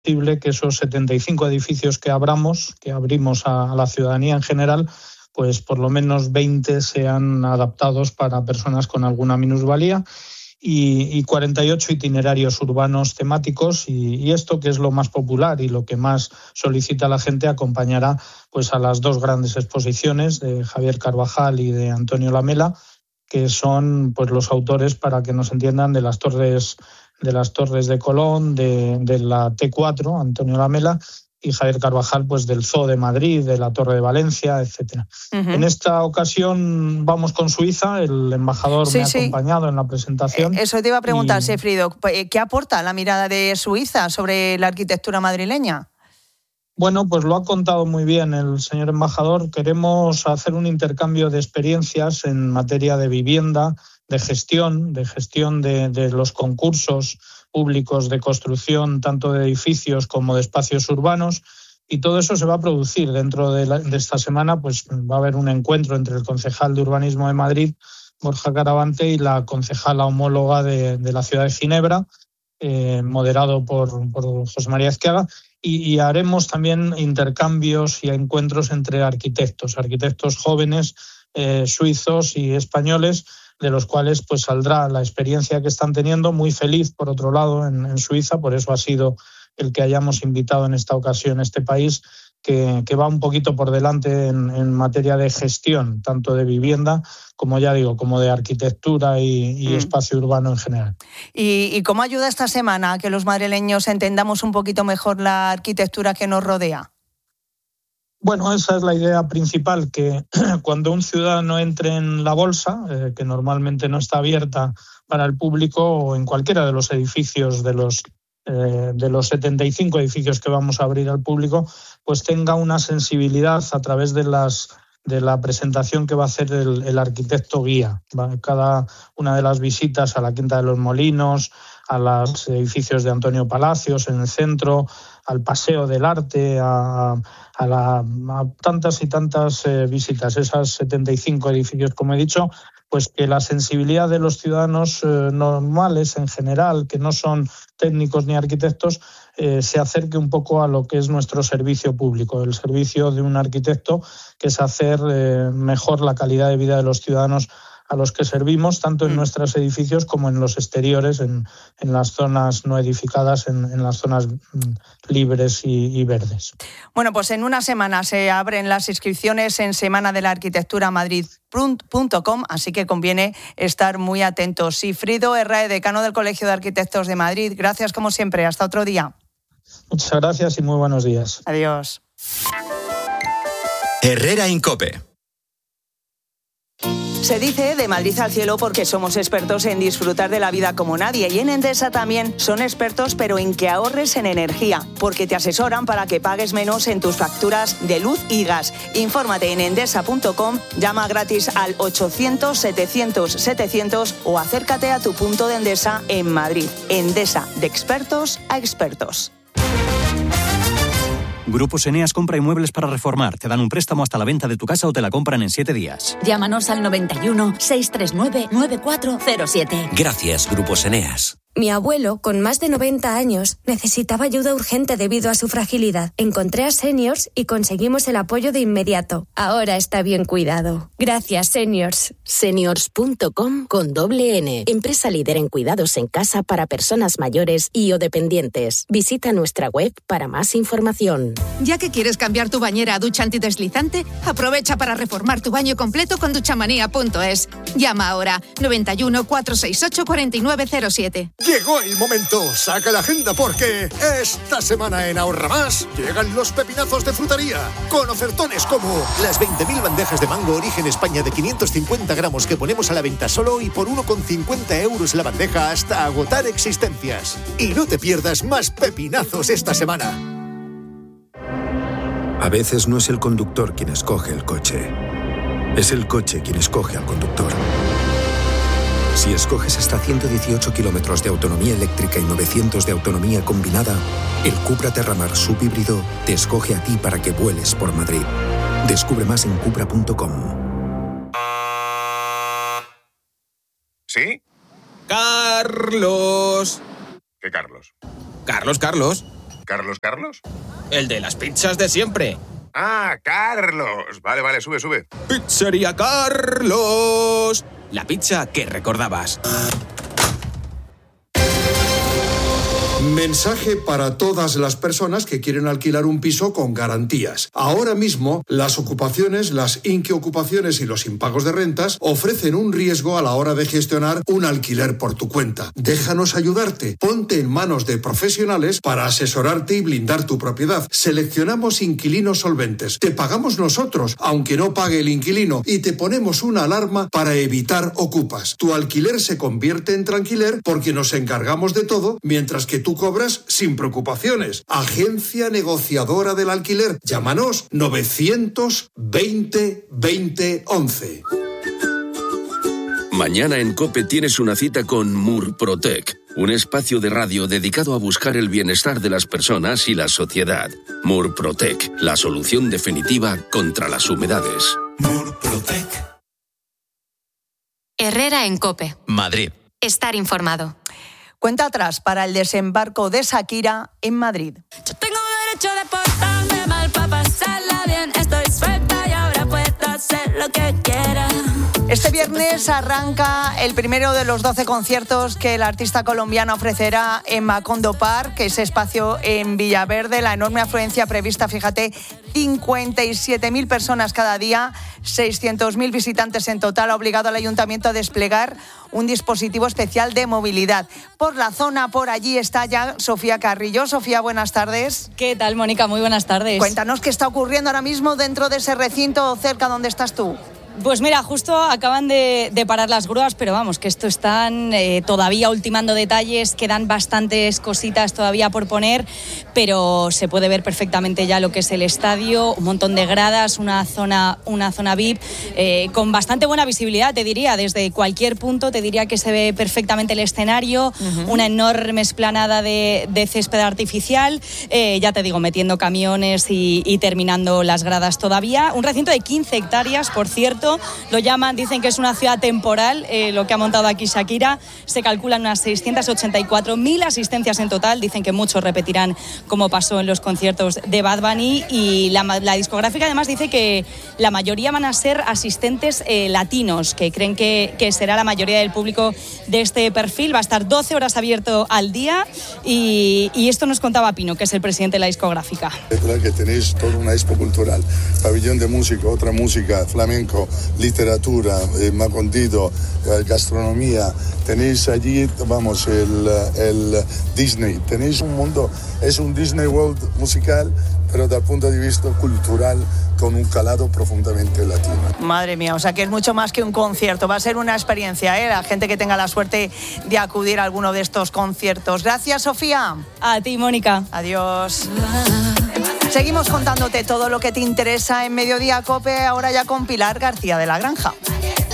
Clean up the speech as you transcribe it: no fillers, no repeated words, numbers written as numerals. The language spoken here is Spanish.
posible que esos 75 edificios que abrimos a la ciudadanía en general, pues por lo menos 20 sean adaptados para personas con alguna minusvalía y 48 itinerarios urbanos temáticos y esto, que es lo más popular y lo que más solicita la gente, acompañará pues a las dos grandes exposiciones de Javier Carvajal y de Antonio Lamela, que son pues los autores, para que nos entiendan, de las torres de Colón, de la T4, Antonio Lamela, y Javier Carvajal pues del Zoo de Madrid, de la Torre de Valencia, etcétera. Uh-huh. En esta ocasión vamos con Suiza, el embajador me ha acompañado en la presentación. Eso te iba a preguntar, Sigfrido, ¿qué aporta la mirada de Suiza sobre la arquitectura madrileña? Bueno, pues lo ha contado muy bien el señor embajador. Queremos hacer un intercambio de experiencias en materia de vivienda, de gestión de los concursos públicos de construcción, tanto de edificios como de espacios urbanos, y todo eso se va a producir dentro de esta semana. Pues va a haber un encuentro entre el concejal de Urbanismo de Madrid, Borja Caravante, y la concejala homóloga de la ciudad de Ginebra, moderado por José María Ezquerra, y haremos también intercambios y encuentros entre arquitectos jóvenes, suizos y españoles, de los cuales pues saldrá la experiencia que están teniendo, muy feliz por otro lado en Suiza. Por eso ha sido el que hayamos invitado en esta ocasión a este país, que va un poquito por delante en materia de gestión, tanto de vivienda como, ya digo, como de arquitectura y espacio urbano en general. ¿Y cómo ayuda esta semana a que los madrileños entendamos un poquito mejor la arquitectura que nos rodea? Bueno, esa es la idea principal, que cuando un ciudadano entre en la bolsa, que normalmente no está abierta para el público, o en cualquiera de los edificios de los 75 edificios que vamos a abrir al público, pues tenga una sensibilidad a través de la presentación que va a hacer el arquitecto guía. Cada una de las visitas a la Quinta de los Molinos, a los edificios de Antonio Palacios en el centro, al Paseo del Arte, a tantas y tantas visitas, esas 75 edificios, como he dicho, pues que la sensibilidad de los ciudadanos normales en general, que no son técnicos ni arquitectos, se acerque un poco a lo que es nuestro servicio público, el servicio de un arquitecto, que es hacer mejor la calidad de vida de los ciudadanos a los que servimos, tanto en nuestros edificios como en los exteriores, en las zonas no edificadas, en las zonas libres y verdes. Bueno, pues en una semana se abren las inscripciones en Semana de la Arquitectura Madrid.com, así que conviene estar muy atentos. Sigfrido Herrae, decano del Colegio de Arquitectos de Madrid, gracias como siempre. Hasta otro día. Muchas gracias y muy buenos días. Adiós. Herrera en COPE. Se dice de Madrid al cielo porque somos expertos en disfrutar de la vida como nadie, y en Endesa también son expertos, pero en que ahorres en energía, porque te asesoran para que pagues menos en tus facturas de luz y gas. Infórmate en endesa.com, llama gratis al 800-700-700 o acércate a tu punto de Endesa en Madrid. Endesa, de expertos a expertos. Grupos Eneas compra inmuebles para reformar. Te dan un préstamo hasta la venta de tu casa o te la compran en 7 días. Llámanos al 91 639 9407. Gracias, Grupos Eneas. Mi abuelo, con más de 90 años, necesitaba ayuda urgente debido a su fragilidad. Encontré a Seniors y conseguimos el apoyo de inmediato. Ahora está bien cuidado. Gracias, Seniors. Seniors.com con doble N. Empresa líder en cuidados en casa para personas mayores y o dependientes. Visita nuestra web para más información. Ya que quieres cambiar tu bañera a ducha antideslizante, aprovecha para reformar tu baño completo con duchamanía.es. Llama ahora 91 468 4907. Llegó el momento, saca la agenda porque esta semana en Ahorra Más llegan los pepinazos de frutería, con ofertones como las 20.000 bandejas de mango origen España de 550 gramos que ponemos a la venta solo y por 1,50 € la bandeja hasta agotar existencias. Y no te pierdas más pepinazos esta semana. A veces no es el conductor quien escoge el coche, es el coche quien escoge al conductor. Si escoges hasta 118 kilómetros de autonomía eléctrica y 900 de autonomía combinada, el Cupra Terramar subhíbrido te escoge a ti para que vueles por Madrid. Descubre más en Cupra.com. ¿Sí? ¡Carlos! ¿Qué Carlos? Carlos. ¿Carlos? El de las pizzas de siempre. Ah, Carlos. Vale, sube. Pizzería Carlos. La pizza que recordabas. Mensaje para todas las personas que quieren alquilar un piso con garantías. Ahora mismo, las ocupaciones, las inquiocupaciones y los impagos de rentas ofrecen un riesgo a la hora de gestionar un alquiler por tu cuenta. Déjanos ayudarte. Ponte en manos de profesionales para asesorarte y blindar tu propiedad. Seleccionamos inquilinos solventes. Te pagamos nosotros, aunque no pague el inquilino, y te ponemos una alarma para evitar ocupas. Tu alquiler se convierte en tranquiler porque nos encargamos de todo, mientras que tú cobras sin preocupaciones. Agencia negociadora del alquiler. Llámanos 920 20 11. Mañana en COPE tienes una cita con Murprotec, un espacio de radio dedicado a buscar el bienestar de las personas y la sociedad. Murprotec, la solución definitiva contra las humedades. Murprotec. Herrera en COPE. Madrid. Estar informado. Cuenta atrás para el desembarco de Shakira en Madrid. Yo tengo derecho de portarme mal para pasarla bien. Estoy suelta y ahora puedo hacer lo que quiera. Este viernes arranca el primero de los 12 conciertos que el artista colombiano ofrecerá en Macondo Park, ese espacio en Villaverde. La enorme afluencia prevista, fíjate, 57.000 personas cada día, 600.000 visitantes en total, ha obligado al ayuntamiento a desplegar un dispositivo especial de movilidad. Por la zona, por allí está ya Sofía Carrillo. Sofía, buenas tardes. ¿Qué tal, Mónica? Muy buenas tardes. Cuéntanos qué está ocurriendo ahora mismo dentro de ese recinto cerca donde estás tú. Pues mira, justo acaban de parar las grúas, pero vamos, que esto están todavía ultimando detalles, quedan bastantes cositas todavía por poner, pero se puede ver perfectamente ya lo que es el estadio, un montón de gradas, una zona VIP, con bastante buena visibilidad, te diría, desde cualquier punto te diría que se ve perfectamente el escenario, una enorme explanada de césped artificial, ya te digo, metiendo camiones y terminando las gradas todavía, un recinto de 15 hectáreas, por cierto. Lo llaman, dicen que es una ciudad temporal, lo que ha montado aquí Shakira. Se calculan unas 684.000 asistencias en total. Dicen que muchos repetirán como pasó en los conciertos de Bad Bunny. Y la discográfica además dice que la mayoría van a ser asistentes latinos, que creen que será la mayoría del público de este perfil. Va a estar 12 horas abierto al día y esto nos contaba Pino, que es el presidente de la discográfica. Es verdad que tenéis toda una expo cultural, pabellón de música, otra música, flamenco, literatura, macondito, gastronomía. Tenéis allí, vamos, el Disney. Tenéis un mundo, es un Disney World musical, pero desde el punto de vista cultural, con un calado profundamente latino. Madre mía, o sea que es mucho más que un concierto, va a ser una experiencia, la gente que tenga la suerte de acudir a alguno de estos conciertos. Gracias, Sofía. A ti, Mónica. Adiós. Seguimos contándote todo lo que te interesa en Mediodía COPE, ahora ya con Pilar García de la Granja.